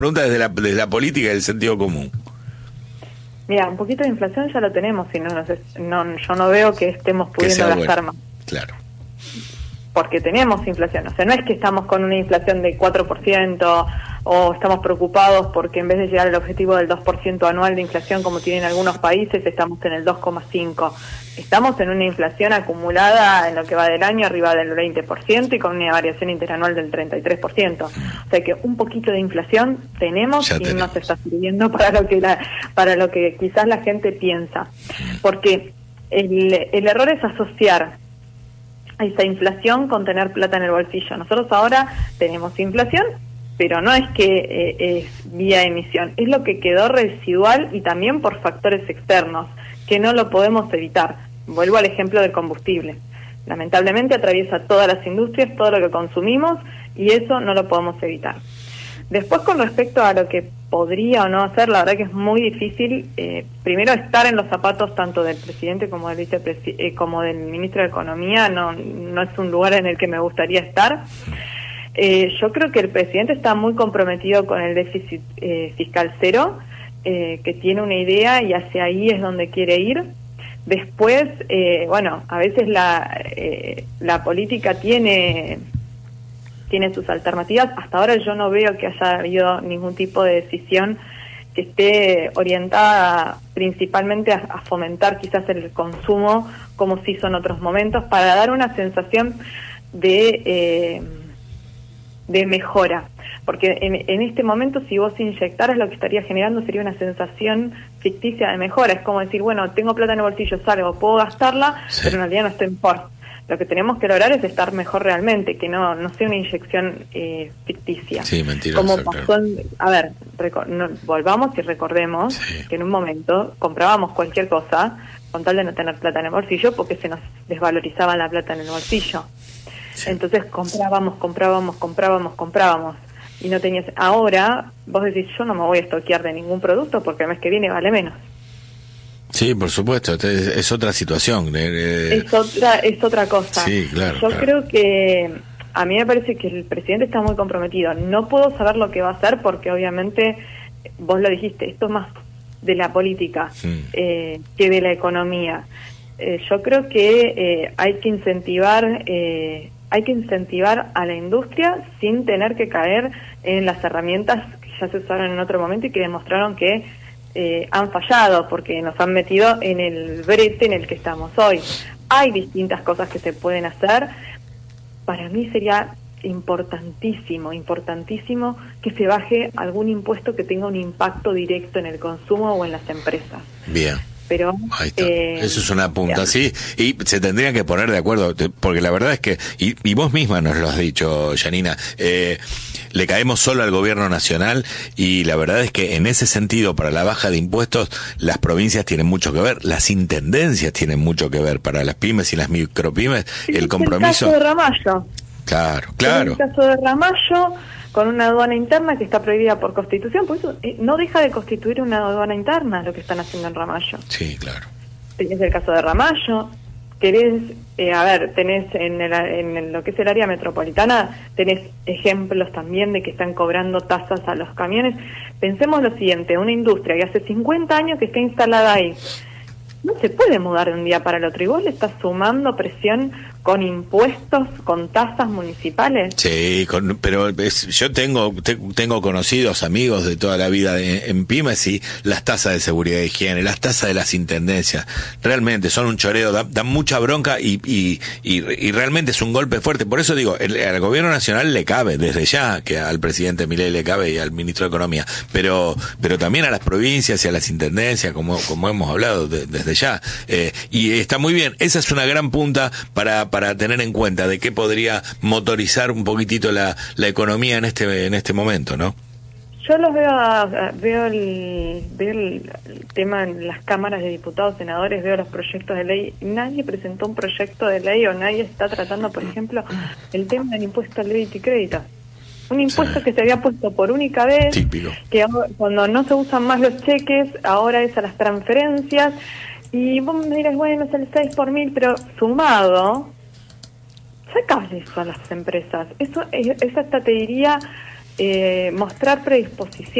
Pregunta desde la política y el sentido común. Mira, un poquito de inflación ya lo tenemos, y yo no veo que estemos pudiendo gastar más. Claro. Porque tenemos inflación, o sea, no es que estamos con una inflación de 4% o estamos preocupados porque en vez de llegar al objetivo del 2% anual de inflación como tienen algunos países, estamos en el 2,5%. Estamos en una inflación acumulada en lo que va del año arriba del 20% y con una variación interanual del 33%. O sea que un poquito de inflación tenemos y no se está sirviendo para lo que quizás la gente piensa. Porque el error es asociar esa inflación con tener plata en el bolsillo. Nosotros ahora tenemos inflación, pero no es que es vía emisión, es lo que quedó residual y también por factores externos, que no lo podemos evitar. Vuelvo al ejemplo del combustible. Lamentablemente atraviesa todas las industrias, todo lo que consumimos, y eso no lo podemos evitar. Después, con respecto a lo que podría o no hacer, la verdad que es muy difícil, primero estar en los zapatos tanto del presidente como del como del ministro de Economía, no es un lugar en el que me gustaría estar. Yo creo que el presidente está muy comprometido con el déficit fiscal cero, que tiene una idea y hacia ahí es donde quiere ir. Después, a veces la política tiene sus alternativas. Hasta ahora yo no veo que haya habido ningún tipo de decisión que esté orientada principalmente a fomentar quizás el consumo, como se hizo en otros momentos, para dar una sensación de mejora. Porque en este momento, si vos inyectaras, lo que estaría generando sería una sensación ficticia de mejora. Es como decir, bueno, tengo plata en el bolsillo, salgo, puedo gastarla, sí, pero en realidad no estoy mejor. Lo que tenemos que lograr es estar mejor realmente, que no sea una inyección ficticia. Sí, mentiroso, como pasó volvamos y recordemos que en un momento comprábamos cualquier cosa con tal de no tener plata en el bolsillo, porque se nos desvalorizaba la plata en el bolsillo. Sí. Entonces comprábamos. Y no tenías. Ahora, vos decís, yo no me voy a estoquear de ningún producto porque el mes que viene vale menos. Sí, por supuesto, es otra situación. Es otra cosa. Sí, claro. Yo creo que a mí me parece que el presidente está muy comprometido. No puedo saber lo que va a hacer porque obviamente, vos lo dijiste, esto es más de la política que de la economía. Yo creo que hay que incentivar a la industria sin tener que caer en las herramientas que ya se usaron en otro momento y que demostraron que han fallado, porque nos han metido en el brete en el que estamos hoy. Hay distintas cosas que se pueden hacer. Para mí sería importantísimo que se baje algún impuesto que tenga un impacto directo en el consumo o en las empresas. Bien. Pero ahí está. Eso es una punta, sí, y se tendrían que poner de acuerdo, porque la verdad es que, y vos misma nos lo has dicho, Yanina, le caemos solo al gobierno nacional, y la verdad es que en ese sentido, para la baja de impuestos, las provincias tienen mucho que ver, las intendencias tienen mucho que ver, para las pymes y las micropymes, el compromiso. El caso de Ramallo. Claro. El caso de Ramallo, con una aduana interna que está prohibida por Constitución, por eso no deja de constituir una aduana interna lo que están haciendo en Ramallo. Sí, claro. Tenés el caso de Ramallo, tenés en lo que es el área metropolitana, tenés ejemplos también de que están cobrando tasas a los camiones. Pensemos lo siguiente, una industria que hace 50 años que está instalada ahí, no se puede mudar de un día para el otro, y vos le estás sumando presión con impuestos, con tasas municipales. Sí, pero yo tengo conocidos, amigos de toda la vida en pymes, y las tasas de seguridad e higiene, las tasas de las intendencias, realmente son un choreo, dan mucha bronca y realmente es un golpe fuerte. Por eso digo, al gobierno nacional le cabe, desde ya, que al presidente Milei le cabe y al ministro de Economía, pero también a las provincias y a las intendencias, como hemos hablado desde ya, y está muy bien. Esa es una gran punta para tener en cuenta de qué podría motorizar un poquitito la economía en este momento, ¿no? Yo los veo el tema en las cámaras de diputados, senadores, veo los proyectos de ley. Nadie presentó un proyecto de ley o nadie está tratando, por ejemplo, el tema del impuesto al débito y crédito. Un impuesto que se había puesto por única vez, típico, que cuando no se usan más los cheques, ahora es a las transferencias. Y vos me dirás, bueno, es el 6 por 1000, pero sumado, sacable eso a las empresas. Eso hasta te diría mostrar predisposición